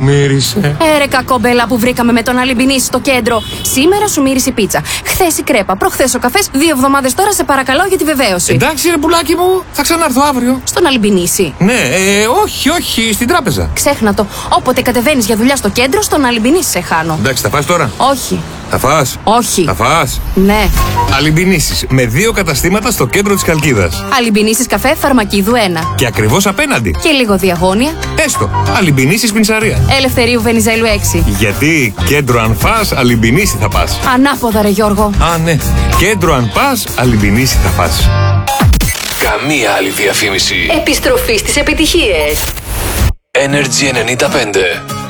μύρισε. Ρε κακόμπελα που βρήκαμε με τον Αλιμπινίση στο κέντρο. Σήμερα σου μύρισε η πίτσα. Χθες η κρέπα. Προχθές ο καφές. 2 εβδομάδες τώρα σε παρακαλώ για τη βεβαίωση. Εντάξει, ρε πουλάκι μου, θα ξανάρθω αύριο. Στον Αλιμπινίση. Ναι, όχι, στην τράπεζα. Ξέχνα το. Όποτε κατεβαίνεις για δουλειά στο κέντρο, στον Αλιμπινίση σε χάνω. Εντάξει, θα φας τώρα. Όχι. Θα φας. Όχι. Θα φας. Ναι. Αλιμπινίσεις με 2 καταστήματα στο κέντρο της Χαλκίδας. Αλιμπινίσεις καφέ Φαρμακίδου 1. Και ακριβώς απέναντι. Και λίγο διαγώνια. Έστω. Αλιμπινίσεις Πινσαρία. Ελευθερίου Βενιζέλου 6. Γιατί κέντρο αν φας, Αλιμπινίση θα πας. Ανάποδα ρε Γιώργο. Α, ναι. Κέντρο αν πας, Αλιμπινίση θα πας. Καμία άλλη διαφήμιση. Επιστροφή στις επιτυχίες. Energy 95.